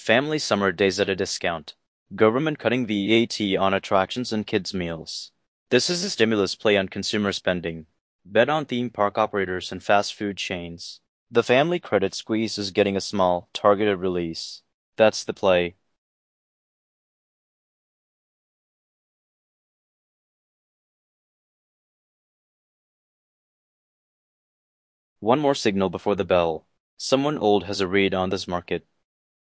Family summer days at a discount. Government cutting VAT on attractions and kids' meals. This is a stimulus play on consumer spending. Bet on theme park operators and fast food chains. The family credit squeeze is getting a small, targeted release. That's the play. One more signal before the bell. Someone old has a read on this market.